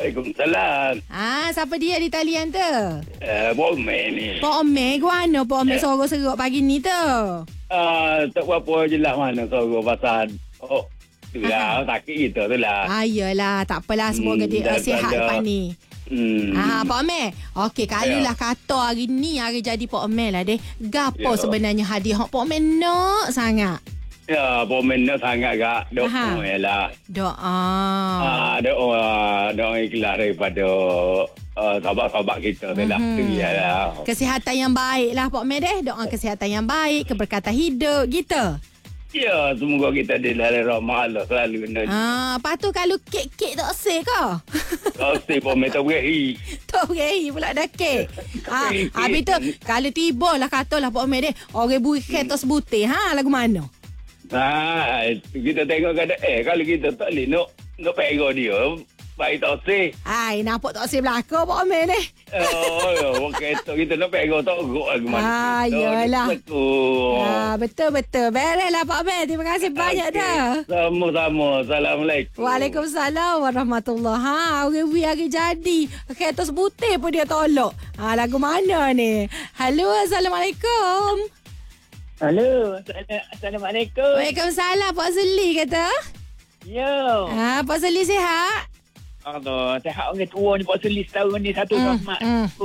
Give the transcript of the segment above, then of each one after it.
Waalaikumsalam. Siapa dia di talian tu? Bomel ni. Pak Omek, mana Pak Omek sorok seruk pagi ni tu? Tak berapa je lah mana sorok pasal. Tu lah, sakit kita tu lah. Yelah, tak apalah. Semoga dia sihat lepas ni. Pak Omek. Okey, kalau lah kata hari ni hari jadi Pak Omek lah deh. Gapo sebenarnya hadiah Pak Omek nak sangat? Ya, Bomel nak sangat gak. Doa lah. Doa. Doa ikhlas daripada sahabat-sahabat kita tu lah. Tu lah. Kesihatan yang baik lah Pak Omek deh. Doa kesihatan yang baik, keberkatan hidup gitu. Ya, semoga kita dilalui rahmat Allah selalu. Lepas tu kalau kek-kek tak sih ke? Tak sih, Bomel tak beri. Tak beri pula dah kek. Habis tu, kalau tiba lah katalah Pak Omek deh, orang beri kek tos butir. Lagu mana? Kita tengok kalau kita tak boleh nak pegang dia, baik tak sih. Nampak tak sih belakang Pak Omek ni. Okey, kita nak pegang tak gok lagu mana. Yalah. Betul-betul. Bereslah Pak Omek. Terima kasih banyak dah. Sama-sama. Assalamualaikum. Waalaikumsalam warahmatullahi. Orang hari jadi. Kereta sebutir pun dia tolak. Lagu mana ni? Halo, Assalamualaikum. Halo, Assalamualaikum. Waalaikumsalam, Pak Suli kata. Ya. Pak Suli sihat? Allah, sihat orang tua ni Pak Suli setahun ni satu rahmat.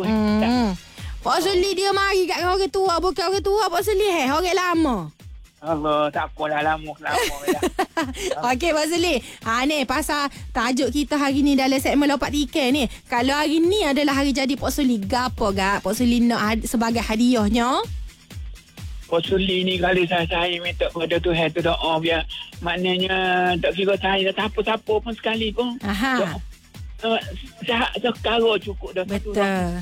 Pak Suli dia mari kat orang tua, bukan orang tua Pak Suli orang lama. Allah, tak apalah lama dah. Okey Pak Suli. Ni pasal tajuk kita hari ni dalam segmen Lopak Tiket ni. Kalau hari ni adalah hari jadi Pak Suli, gapo Pak Suli nak sebagai hadiahnya? Pak Suli ni kalau saya minta pada Tuhan tu doa biar maknanya tak kira saya tak apa-apa pun sekali pun. Sihat sekarang cukup dah. Betul.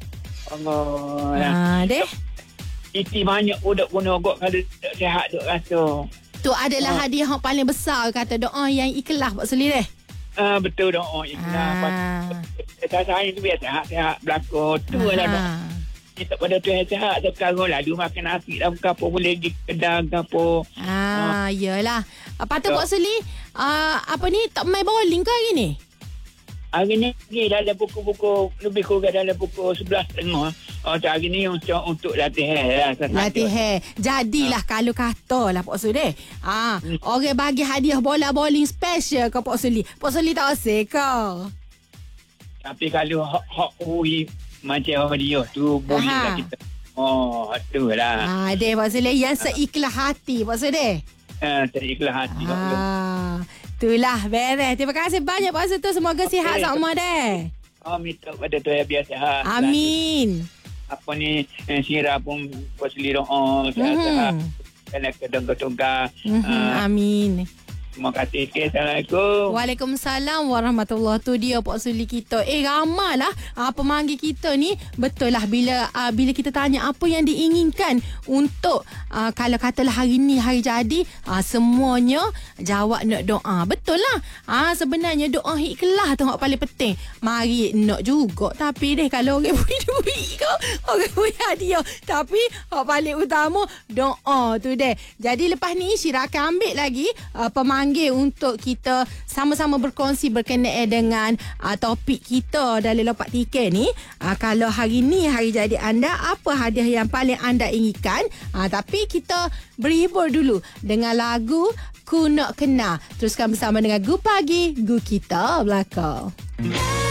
Allah. Deh. Iti banyak budak guna agak kalau tak sihat duk rasa. Tu adalah hadiah yang paling besar kata doa yang ikhlas Pak Suli deh. Betul doa ikhlas. Saya tu biar sihat belakang tu lah doa. Kita pada Tuhan sihat sekarang lalu makan nasi dah apa boleh pergi kedai apa. Yalah. Lepas tu Pak Suli apa ni tak main bowling ke hari ni? Hari ni dalam pukul lebih kurang dalam pukul 11.30. Hari ni untuk latihan lah. Latihan. Jadilah kalau katalah Pak Suli orang bagi hadiah bola bowling special ke Pak Suli. Pak Suli tak asing ke? Tapi kalau hak macam dia tu boleh lah kita. Tu lah. Deh Pak Suli yang seikhlas hati Pak Suli. Seikhlas hati. Itulah beres. Terima kasih banyak Pak Suli. Semoga sihat sama deh. Minta pada Tuhan biar sihat. Amin. Apa ni sirah pun Pak Suli doa sihat-sihat. Kena kedong-kedongkan. Amin. Terima kasih. Assalamualaikum. Waalaikumsalam warahmatullahi. Tu dia Pak Suli kita. Ramai lah pemanggil kita ni. Betul lah bila kita tanya apa yang diinginkan untuk kalau katalah hari ni hari jadi semuanya jawab nak doa. Betul lah. Sebenarnya doa ikhlas tu yang paling penting. Mari nak juga. Tapi deh kalau orang beri duit ke orang beri hadiah. Tapi yang paling utama doa tu deh. Jadi lepas ni Syirah akan ambil lagi pemanggil untuk kita sama-sama berkongsi berkenaan dengan topik kita dalam Lopak Tiket ni. Kalau hari ni hari jadi anda, apa hadiah yang paling anda inginkan? Tapi kita berhibur dulu dengan lagu Ku Nak Kena. Teruskan bersama dengan Gu Pagi, Gu Kita Belakang.